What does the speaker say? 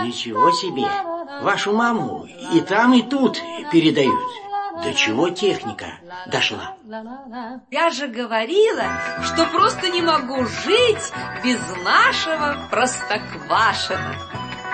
Ничего себе! Вашу маму и там, и тут передают. До чего техника дошла? Я же говорила, что просто не могу жить без нашего Простоквашино.